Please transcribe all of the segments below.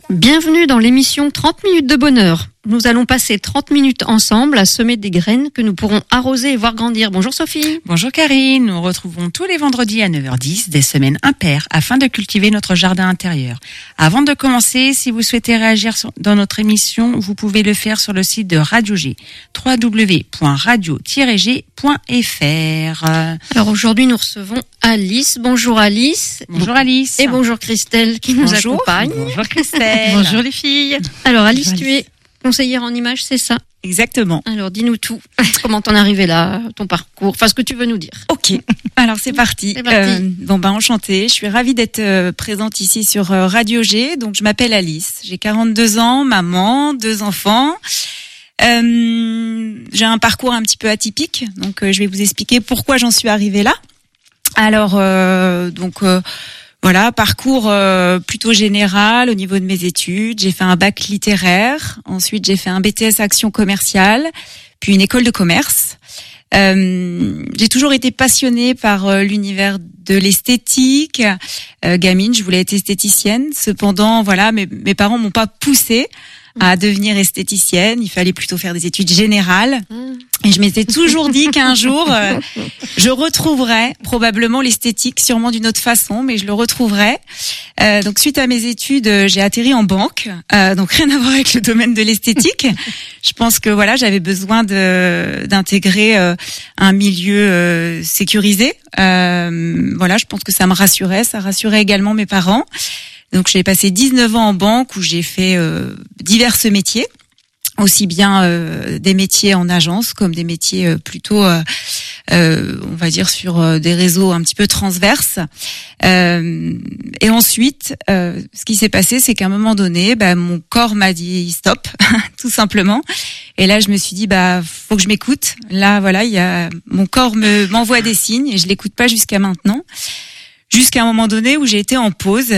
Bienvenue dans l'émission 30 minutes de bonheur. Nous allons passer 30 minutes ensemble à semer des graines que nous pourrons arroser et voir grandir. Bonjour Sophie. Bonjour Karine. Nous retrouvons tous les vendredis à 9h10 des semaines impaires afin de cultiver notre jardin intérieur. Avant de commencer, si vous souhaitez réagir dans notre émission, vous pouvez le faire sur le site de Radio G, www.radio-g.fr. Alors aujourd'hui, nous recevons Alice. Bonjour Alice. Bonjour Alice. Et bonjour Christelle qui nous accompagne. Bonjour Christelle. Bonjour les filles. Alors Alice, tu es conseillère en images, c'est ça? Exactement. Alors dis-nous tout. Comment t'en es arrivée là, ton parcours, enfin ce que tu veux nous dire. Ok, alors c'est parti. C'est parti. Enchantée. Je suis ravie d'être présente ici sur Radio G. Donc je m'appelle Alice. J'ai 42 ans, maman, 2 enfants. J'ai un parcours un petit peu atypique. Donc je vais vous expliquer pourquoi j'en suis arrivée là. Alors voilà, parcours plutôt général au niveau de mes études. J'ai fait un bac littéraire, ensuite j'ai fait un BTS action commerciale, puis une école de commerce. J'ai toujours été passionnée par l'univers de l'esthétique. Gamine, je voulais être esthéticienne. Cependant, voilà, mes parents m'ont pas poussée à devenir esthéticienne. Il fallait plutôt faire des études générales. Et je m'étais toujours dit qu'un jour, je retrouverais probablement l'esthétique, sûrement d'une autre façon, mais je le retrouverais. Donc, suite à mes études, j'ai atterri en banque. Donc, rien à voir avec le domaine de l'esthétique. Je pense que voilà, j'avais besoin d'intégrer un milieu sécurisé. Voilà, je pense que ça me rassurait. Ça rassurait également mes parents. Donc j'ai passé 19 ans en banque où j'ai fait divers métiers, aussi bien des métiers en agence comme des métiers plutôt, on va dire, sur des réseaux un petit peu transverses. Et ensuite, ce qui s'est passé, c'est qu'à un moment donné, mon corps m'a dit stop, tout simplement. Et là, je me suis dit, faut que je m'écoute. Là, voilà, mon corps m'envoie des signes et je l'écoute pas jusqu'à maintenant. Jusqu'à un moment donné où j'ai été en pause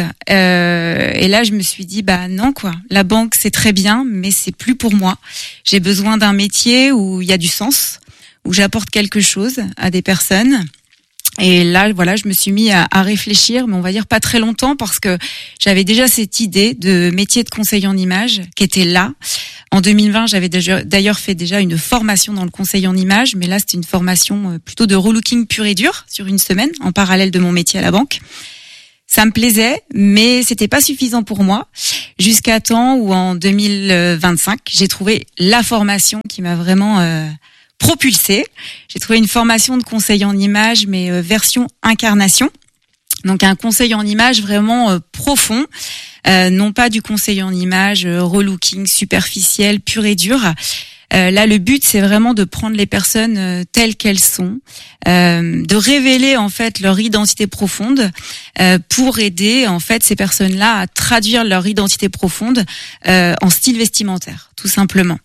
et là je me suis dit non quoi, la banque c'est très bien mais c'est plus pour moi. J'ai besoin d'un métier où il y a du sens, où j'apporte quelque chose à des personnes. Et là voilà, je me suis mis à réfléchir, mais on va dire pas très longtemps parce que j'avais déjà cette idée de métier de conseiller en images qui était là. En 2020, j'avais d'ailleurs fait déjà une formation dans le conseil en images, mais là, c'était une formation plutôt de relooking pur et dur sur une semaine, en parallèle de mon métier à la banque. Ça me plaisait, mais c'était pas suffisant pour moi, jusqu'à temps où en 2025, j'ai trouvé la formation qui m'a vraiment propulsée. J'ai trouvé une formation de conseil en images, mais version incarnation. Donc un conseil en images vraiment profond, non pas du conseil en images relooking superficiel pur et dur. Là, le but, c'est vraiment de prendre les personnes telles qu'elles sont, de révéler en fait leur identité profonde pour aider en fait ces personnes-là à traduire leur identité profonde en style vestimentaire, tout simplement.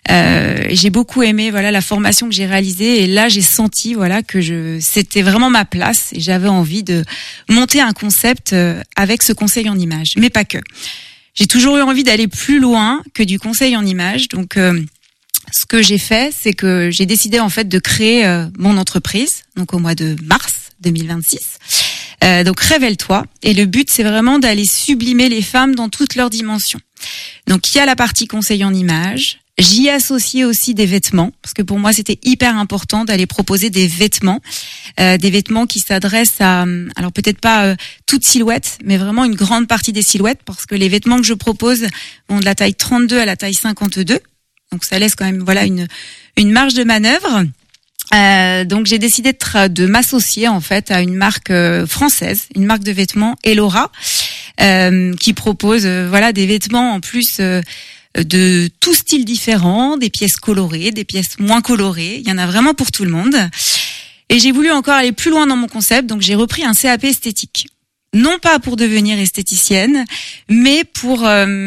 J'ai beaucoup aimé voilà la formation que j'ai réalisée et là j'ai senti voilà que c'était vraiment ma place et j'avais envie de monter un concept avec ce conseil en images, mais pas que. J'ai toujours eu envie d'aller plus loin que du conseil en images, donc ce que j'ai fait, c'est que j'ai décidé en fait de créer mon entreprise, donc au mois de mars 2026. Donc révèle-toi. Et le but, c'est vraiment d'aller sublimer les femmes dans toutes leurs dimensions. Donc il y a la partie conseil en images. J'y associais aussi des vêtements, parce que pour moi, c'était hyper important d'aller proposer des vêtements qui s'adressent à, alors peut-être pas toute silhouette, mais vraiment une grande partie des silhouettes, parce que les vêtements que je propose vont de la taille 32 à la taille 52. Donc ça laisse quand même voilà une marge de manœuvre. Donc j'ai décidé de m'associer en fait à une marque française, une marque de vêtements Elora, qui propose voilà des vêtements en plus de tout style différent, des pièces colorées, des pièces moins colorées. Il y en a vraiment pour tout le monde. Et j'ai voulu encore aller plus loin dans mon concept, donc j'ai repris un CAP esthétique. Non pas pour devenir esthéticienne, mais pour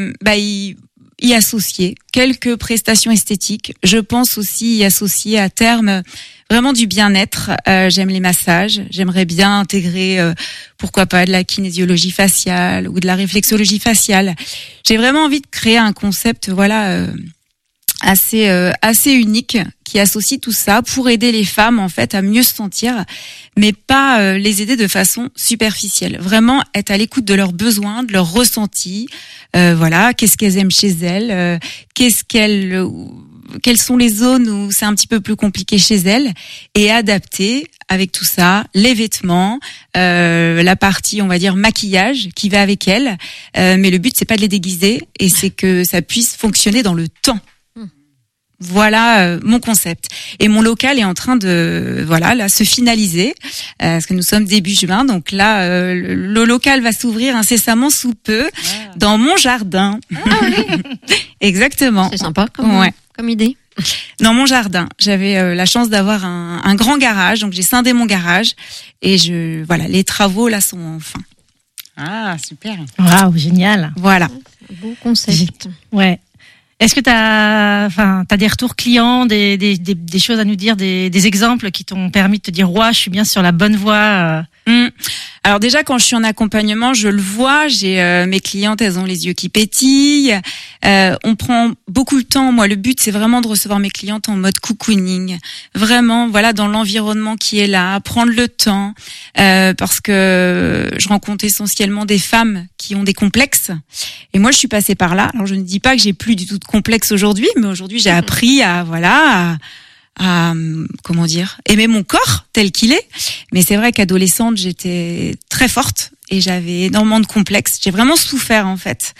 y associer quelques prestations esthétiques. Je pense aussi y associer à terme vraiment du bien-être. J'aime les massages. J'aimerais bien intégrer, pourquoi pas, de la kinésiologie faciale ou de la réflexologie faciale. J'ai vraiment envie de créer un concept, voilà, assez unique qui associe tout ça pour aider les femmes en fait à mieux se sentir, mais pas les aider de façon superficielle. Vraiment être à l'écoute de leurs besoins, de leurs ressentis. Voilà, qu'est-ce qu'elles aiment chez elles, quelles sont les zones où c'est un petit peu plus compliqué chez elles, et adapter avec tout ça les vêtements, la partie on va dire maquillage qui va avec elles, mais le but c'est pas de les déguiser et c'est que ça puisse fonctionner dans le temps. Voilà mon concept. Et mon local est en train de se finaliser parce que nous sommes début juin. Donc là, le local va s'ouvrir incessamment sous peu dans mon jardin. Ah oui. Exactement. C'est sympa comme idée. Dans mon jardin, j'avais la chance d'avoir un grand garage, donc j'ai scindé mon garage et les travaux là sont en fin. Ah, super. Waouh, génial. Voilà. C'est un beau concept. Ouais. Est-ce que t'as des retours clients, des choses à nous dire, des exemples qui t'ont permis de te dire, je suis bien sur la bonne voie. Alors déjà, quand je suis en accompagnement, je le vois. J'ai mes clientes, elles ont les yeux qui pétillent. On prend beaucoup le temps. Moi, le but, c'est vraiment de recevoir mes clientes en mode cocooning. Vraiment, dans l'environnement qui est là, prendre le temps, parce que je rencontre essentiellement des femmes qui ont des complexes. Et moi, je suis passée par là. Alors, je ne dis pas que j'ai plus du tout de complexes aujourd'hui, mais aujourd'hui, j'ai appris à aimer mon corps tel qu'il est. Mais c'est vrai qu'adolescente, j'étais très forte et j'avais énormément de complexes. J'ai vraiment souffert en fait.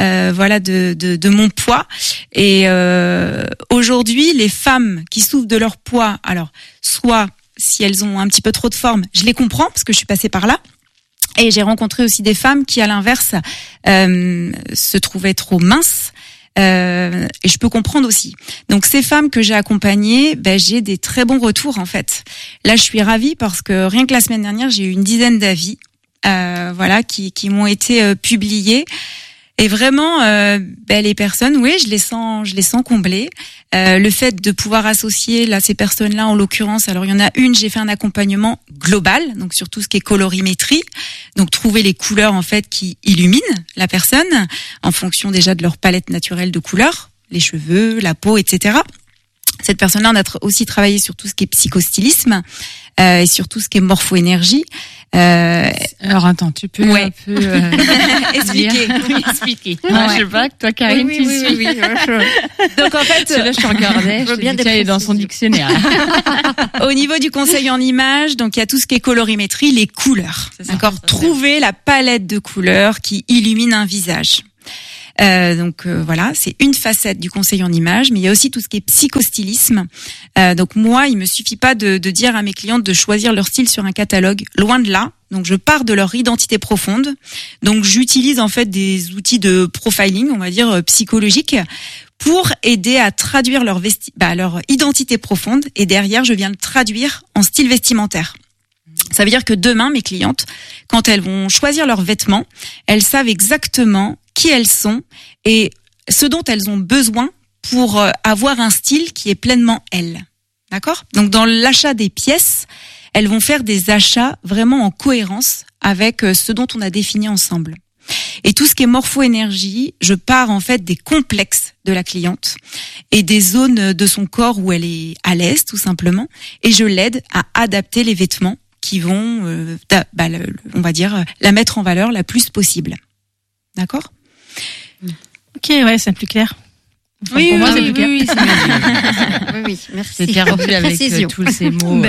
De mon poids. Et aujourd'hui, les femmes qui souffrent de leur poids, alors soit si elles ont un petit peu trop de forme, je les comprends parce que je suis passée par là. Et j'ai rencontré aussi des femmes qui, à l'inverse, se trouvaient trop minces. Et je peux comprendre aussi. Donc ces femmes que j'ai accompagnées, j'ai des très bons retours en fait. Là, je suis ravie parce que rien que la semaine dernière, j'ai eu une dizaine d'avis, qui m'ont été publiés. Et vraiment, les personnes, je les sens comblées. Le fait de pouvoir associer là ces personnes-là, en l'occurrence, alors il y en a une, j'ai fait un accompagnement global, donc sur tout ce qui est colorimétrie, donc trouver les couleurs en fait qui illuminent la personne en fonction déjà de leur palette naturelle de couleurs, les cheveux, la peau, etc. Cette personne-là, on a aussi travaillé sur tout ce qui est psychostylisme et sur tout ce qui est morpho-énergie. Alors attends, tu peux un peu expliquer. Je sais pas, toi Karine, tu suis. Oui. Donc en fait, là je te regardais, je bien est dans son dictionnaire. Au niveau du conseil en images, donc il y a tout ce qui est colorimétrie, les couleurs. D'accord, trouver la palette de couleurs qui illumine un visage. C'est une facette du conseil en images, mais il y a aussi tout ce qui est psychostylisme. Donc moi, il me suffit pas de dire à mes clientes de choisir leur style sur un catalogue, loin de là. Donc je pars de leur identité profonde. Donc j'utilise en fait des outils de profiling, on va dire psychologique, pour aider à traduire leur identité profonde. Et derrière, je viens le traduire en style vestimentaire. Ça veut dire que demain, mes clientes, quand elles vont choisir leurs vêtements, elles savent exactement qui elles sont et ce dont elles ont besoin pour avoir un style qui est pleinement elles. D'accord ? Donc dans l'achat des pièces, elles vont faire des achats vraiment en cohérence avec ce dont on a défini ensemble. Et tout ce qui est morpho-énergie, je pars en fait des complexes de la cliente et des zones de son corps où elle est à l'aise tout simplement, et je l'aide à adapter les vêtements qui vont, on va dire, la mettre en valeur la plus possible. D'accord ? Ok, c'est plus clair. Oui, pour moi, c'est plus clair. Oui, c'est Oui, merci. c'est bien rempli avec tous ces mots.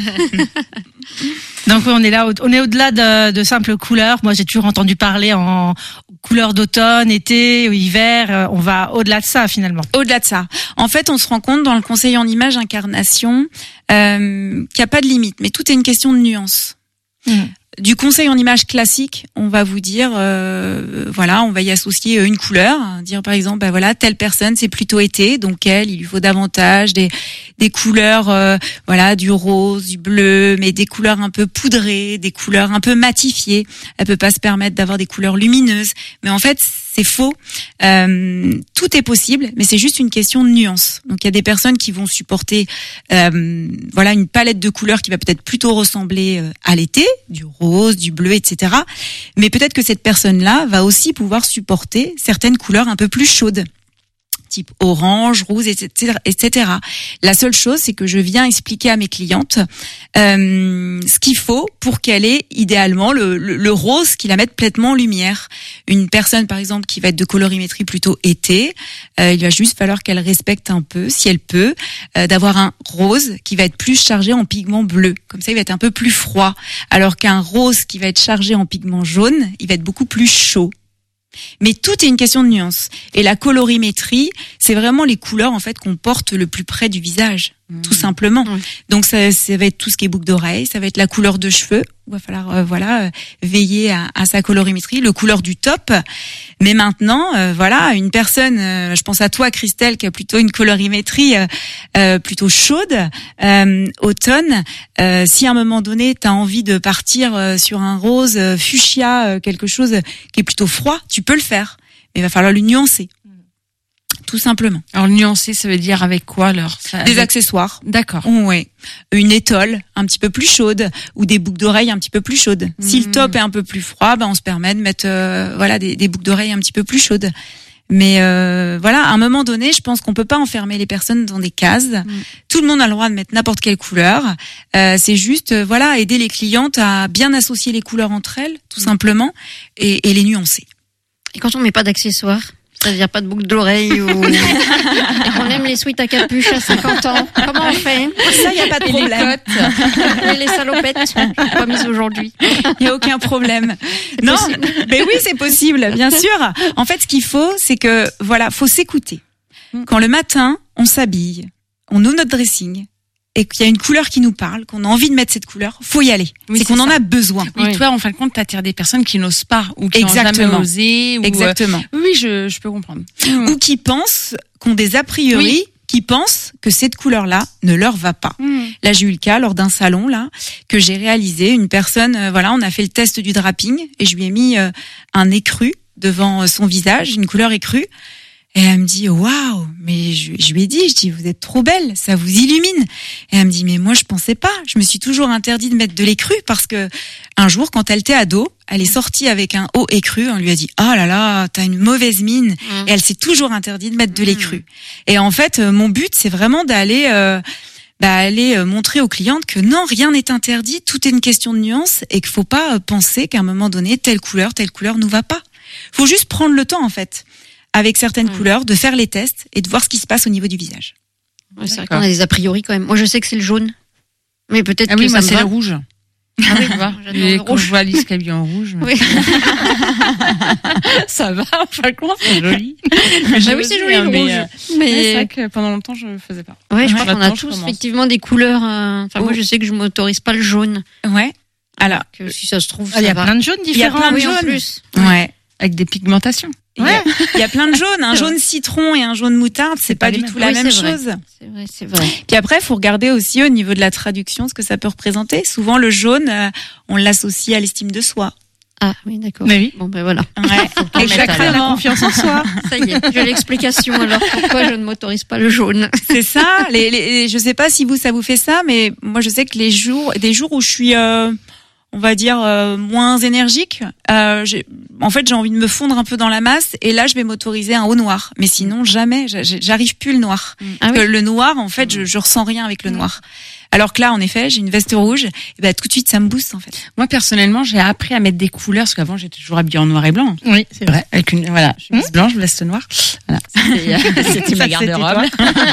Donc on est là, on est au-delà de simples couleurs. Moi, j'ai toujours entendu parler en couleurs d'automne, été, hiver. On va au-delà de ça finalement. Au-delà de ça. En fait, on se rend compte dans le conseil en images incarnation qu'il n'y a pas de limite, mais tout est une question de nuance. Du conseil en images classique, on va vous dire, on va y associer une couleur, dire par exemple, telle personne c'est plutôt été, donc il lui faut davantage des couleurs, du rose, du bleu, mais des couleurs un peu poudrées, des couleurs un peu matifiées. Elle peut pas se permettre d'avoir des couleurs lumineuses, mais en fait c'est faux. Tout est possible, mais c'est juste une question de nuance. Donc il y a des personnes qui vont supporter, une palette de couleurs qui va peut-être plutôt ressembler à l'été, du rose, du bleu, etc. Mais peut-être que cette personne-là va aussi pouvoir supporter certaines couleurs un peu plus chaudes. type orange, rose, etc., etc. La seule chose, c'est que je viens expliquer à mes clientes ce qu'il faut pour qu'elle ait idéalement le rose qui la mette pleinement en lumière. Une personne, par exemple, qui va être de colorimétrie plutôt été, il va juste falloir qu'elle respecte un peu, si elle peut, d'avoir un rose qui va être plus chargé en pigment bleu. Comme ça, il va être un peu plus froid. Alors qu'un rose qui va être chargé en pigment jaune, il va être beaucoup plus chaud. Mais tout est une question de nuance. Et la colorimétrie, c'est vraiment les couleurs en fait qu'on porte le plus près du visage, tout simplement. Donc ça va être tout ce qui est boucle d'oreille, ça va être la couleur de cheveux. Il va falloir veiller à sa colorimétrie, le couleur du top. Mais maintenant, une personne, je pense à toi Christelle, qui a plutôt une colorimétrie plutôt chaude, automne. Si à un moment donné, tu as envie de partir sur un rose fuchsia, quelque chose qui est plutôt froid, tu peux le faire. Mais il va falloir le nuancer. Tout simplement. Alors nuancer, ça veut dire avec quoi alors? Des accessoires. D'accord. Ouais. Une étole un petit peu plus chaude ou des boucles d'oreilles un petit peu plus chaudes. Si le top est un peu plus froid, on se permet de mettre des boucles d'oreilles un petit peu plus chaudes. Mais à un moment donné, je pense qu'on peut pas enfermer les personnes dans des cases. Tout le monde a le droit de mettre n'importe quelle couleur. C'est juste aider les clientes à bien associer les couleurs entre elles, tout simplement, et les nuancer. Et quand on met pas d'accessoires, c'est-à-dire pas de boucle d'oreille ou et qu'on aime les sweats à capuche à 50 ans, comment on fait? Ça, y a pas de problème. Et les salopettes, je suis pas mise aujourd'hui. Il y a aucun problème. Non, mais oui, c'est possible, bien sûr. En fait, ce qu'il faut, c'est que faut s'écouter. Quand le matin, on s'habille, on ouvre notre dressing et qu'il y a une couleur qui nous parle, qu'on a envie de mettre cette couleur, faut y aller. Oui, c'est qu'on en a besoin. Oui, toi, en fin de compte, t'attires des personnes qui n'osent pas ou qui n'ont jamais osé. Exactement. Oui, je peux comprendre. Ou qui pensent, qu'ont des a priori, qui pensent que cette couleur-là ne leur va pas. Là, j'ai eu le cas lors d'un salon que j'ai réalisé. Une personne, on a fait le test du draping et je lui ai mis un écru devant son visage, une couleur écrue. Et elle me dit, waouh, mais je lui ai dit, vous êtes trop belle, ça vous illumine. Et elle me dit, mais moi, je pensais pas. Je me suis toujours interdit de mettre de l'écru parce que un jour, quand elle était ado, elle est sortie avec un haut écru. On lui a dit, oh là là, t'as une mauvaise mine. Et elle s'est toujours interdit de mettre de l'écru. Et en fait, mon but, c'est vraiment d'aller montrer aux clientes que non, rien n'est interdit, tout est une question de nuance et qu'il faut pas penser qu'à un moment donné, telle couleur nous va pas. Faut juste prendre le temps, en fait, avec certaines couleurs, de faire les tests et de voir ce qui se passe au niveau du visage. Ouais, c'est vrai qu'on a des a priori quand même. Moi, je sais que c'est le jaune, mais peut-être que moi, ça c'est me va. le rouge. Ah oui, Et quand je vois Alice qui est habillée en rouge, oui. ça va, franchement, c'est joli. Oui, c'est joli le rouge. Mais c'est vrai que pendant longtemps, je faisais pas. Ouais, je crois qu'on a tous effectivement des couleurs. Moi, je sais que je m'autorise pas le jaune. Ouais. Alors, que si ça se trouve, il y a plein de jaunes différents. Il y a plein de jaunes. en plus. Ouais. Avec des pigmentations. Ouais. Il y a plein de jaunes, un jaune citron et un jaune moutarde, c'est pas du tout la même chose. C'est vrai. Puis après, il faut regarder aussi au niveau de la traduction ce que ça peut représenter. Souvent, le jaune, on l'associe à l'estime de soi. Ah oui, d'accord. Mais oui. Bon, ben voilà. Ouais. Exactement. La confiance en soi. Ça y est, j'ai l'explication alors pourquoi je ne m'autorise pas le jaune. C'est ça. Je sais pas si ça vous fait ça, mais moi, je sais que des jours où je suis on va dire moins énergique. J'ai envie de me fondre un peu dans la masse et là je vais m'autoriser un haut noir. Mais sinon jamais, j'arrive plus le noir. Ah oui. Le noir, en fait, je ressens rien avec le noir. Alors que là, en effet, j'ai une veste rouge, et tout de suite ça me booste en fait. Moi personnellement, j'ai appris à mettre des couleurs parce qu'avant j'étais toujours habillée en noir et blanc. Oui, c'est vrai. Avec une chemise blanche, veste noire. Voilà. C'était ma garde-robe.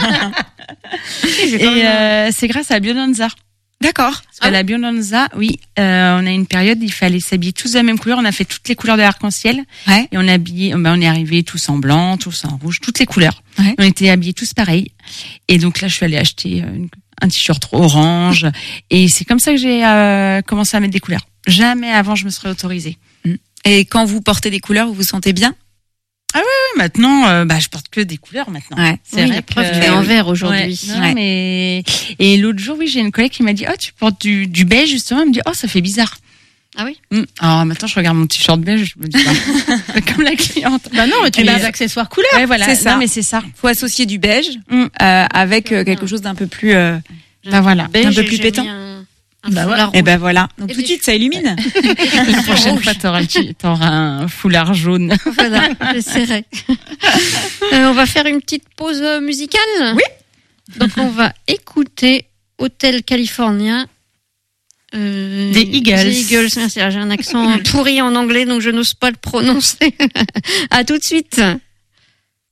Et c'est grâce à Bionanza. D'accord. Parce qu'à la Bionanza, on a une période, il fallait s'habiller tous de la même couleur. On a fait toutes les couleurs de l'arc-en-ciel. Ouais. Et on est arrivés tous en blanc, tous en rouge, toutes les couleurs. Ouais. On était habillés tous pareils. Et donc là, je suis allée acheter un t-shirt orange. Et c'est comme ça que j'ai commencé à mettre des couleurs. Jamais avant, je me serais autorisée. Et quand vous portez des couleurs, vous vous sentez bien? Ah oui, maintenant, je porte que des couleurs maintenant. Ouais. C'est vrai, la preuve, tu es en vert aujourd'hui. Ouais, non, mais et l'autre jour, j'ai une collègue qui m'a dit, oh, tu portes du beige justement. Elle me dit, oh, ça fait bizarre. Ah oui. Alors maintenant, je regarde mon t-shirt beige, je me dis, comme la cliente. Bah non, mais tu mets des accessoires couleurs. Ouais, voilà. C'est ça. Non, mais c'est ça. Faut associer du beige avec quelque chose d'un peu plus Voilà. Beige, un peu plus j'ai pétant. mis Bah ouais. foulard Et rouge. ben voilà. Donc Et tout de des suite, ça illumine. La prochaine fois, t'auras un foulard jaune. Voilà, j'essaierai. On va faire une petite pause musicale. Oui. Donc on va écouter Hôtel Californien. Des Eagles. Des Eagles, merci. J'ai un accent pourri en anglais, donc je n'ose pas le prononcer. À tout de suite.